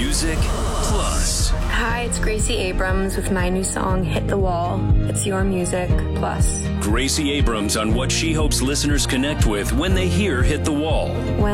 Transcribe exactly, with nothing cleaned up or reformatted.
Music Plus. Hi, it's Gracie Abrams with my new song, Hit the Wall. It's your music plus. Gracie Abrams on what she hopes listeners connect with when they hear Hit the Wall. When